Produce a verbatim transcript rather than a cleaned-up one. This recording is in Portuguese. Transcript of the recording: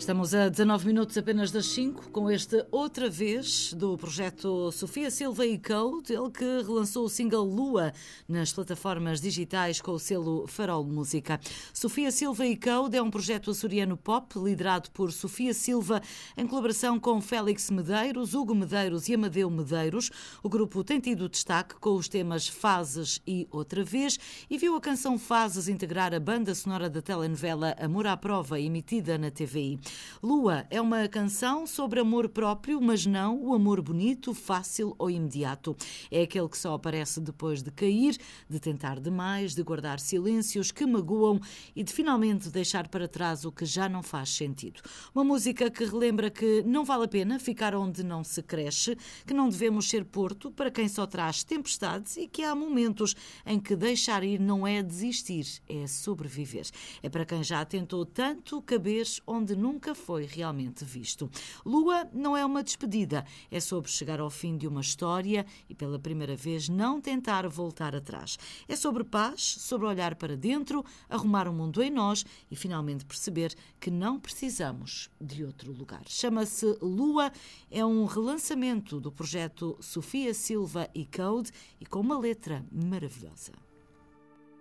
Estamos a dezanove minutos apenas das cinco, com este Outra Vez, do projeto Sofia Silva e Code, ele que relançou o single Lua nas plataformas digitais com o selo Farol Música. Sofia Silva e Code é um projeto açoriano pop, liderado por Sofia Silva, em colaboração com Félix Medeiros, Hugo Medeiros e Amadeu Medeiros. O grupo tem tido destaque com os temas Fases e Outra Vez e viu a canção Fases integrar a banda sonora da telenovela Amor à Prova, emitida na T V I. Lua é uma canção sobre amor próprio, mas não o amor bonito, fácil ou imediato. É aquele que só aparece depois de cair, de tentar demais, de guardar silêncios que magoam e de finalmente deixar para trás o que já não faz sentido. Uma música que relembra que não vale a pena ficar onde não se cresce, que não devemos ser porto para quem só traz tempestades e que há momentos em que deixar ir não é desistir, é sobreviver. É para quem já tentou tanto caber onde nunca foi realmente visto. Lua não é uma despedida, é sobre chegar ao fim de uma história e pela primeira vez não tentar voltar atrás. É sobre paz, sobre olhar para dentro, arrumar o mundo em nós e finalmente perceber que não precisamos de outro lugar. Chama-se Lua, é um relançamento do projeto Sofia Silva e Code e com uma letra maravilhosa.